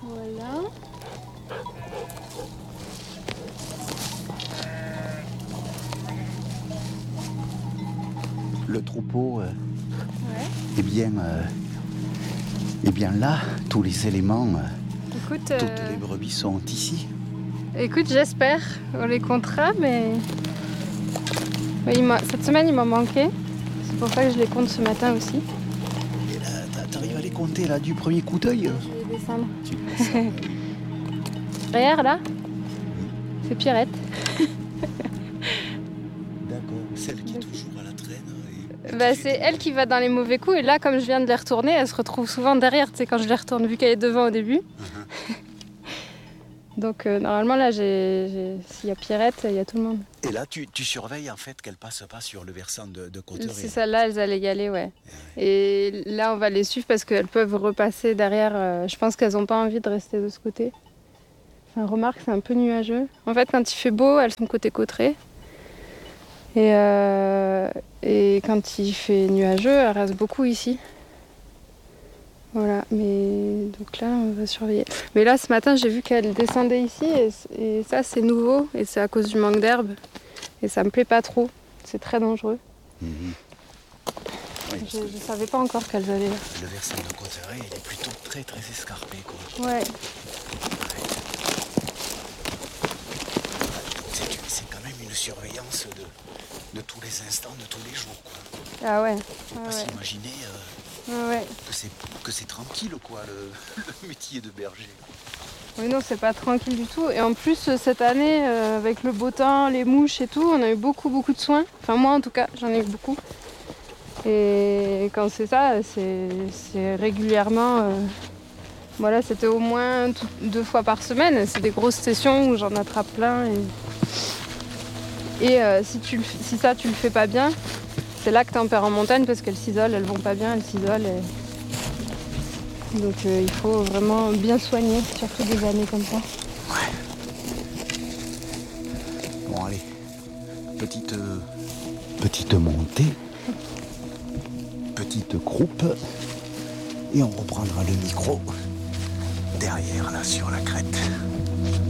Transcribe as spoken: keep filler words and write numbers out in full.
Voilà. Le troupeau, euh, Ouais. eh bien, euh, eh bien là, tous les éléments, euh, Écoute, toutes euh, les brebis sont ici. écoute, j'espère. On les comptera, mais, mais il m'a- cette semaine, il m'a manqué. C'est pour ça que je les compte ce matin aussi. Et là, t'a- t'arrives à les compter là du premier coup d'œil. Je vais descendre. Tu descends, bah oui. Derrière, là, c'est Pierrette. D'accord, celle qui est toujours à la traîne. Et, et Bah, qui fait c'est des- elle qui va dans les mauvais coups. Et là, comme je viens de les retourner, elle se retrouve souvent derrière, tu sais, quand je les retourne, vu qu'elle est devant au début. Uh-huh. Donc, euh, normalement, là, j'ai, j'ai- s'il y a Pierrette, il y a tout le monde. Et là, tu, tu surveilles en fait qu'elle passe pas sur le versant de, de Cauterets. C'est celle-là, elles allaient y aller, ouais. Et là, on va les suivre parce qu'elles peuvent repasser derrière. euh, je pense qu'elles n'ont pas envie de rester de ce côté. Enfin, remarque, c'est un peu nuageux. En fait, quand il fait beau, elles sont côté Cauterets. Et, euh, et quand il fait nuageux, elles restent beaucoup ici. Voilà, mais donc là, on va surveiller. Mais là, ce matin, j'ai vu qu'elle descendait ici et, et ça, c'est nouveau et c'est à cause du manque d'herbe. Et ça me plaît pas trop. C'est très dangereux. Mhm. Oui, parce Je que ne savais pas encore qu'elles allaient là. le versant de Cauterets, il est plutôt très très escarpé, quoi. Ouais, C'est, c'est quand même une surveillance de, de tous les instants, de tous les jours, quoi. ah ouais. Faut Ouais, pas ouais. s'imaginer euh, Ouais, ouais. que, c'est, que c'est tranquille, quoi, le, le métier de berger. Oui, non, c'est pas tranquille du tout. Et en plus, cette année, euh, avec le beau temps, les mouches et tout, on a eu beaucoup, beaucoup de soins. Enfin, moi en tout cas, j'en ai eu beaucoup. Et quand c'est ça, c'est, c'est régulièrement. euh, Voilà, c'était au moins tout- deux fois par semaine. C'est des grosses sessions où j'en attrape plein. Et, et euh, si, tu le f- si ça, tu le fais pas bien, c'est là que t'en perds en montagne parce qu'elles s'isolent, elles vont pas bien, elles s'isolent. et- Donc euh, il faut vraiment bien soigner, surtout des années comme ça. Bon, allez, petite, euh, petite montée, petite croupe, et on reprendra le micro derrière, là, sur la crête.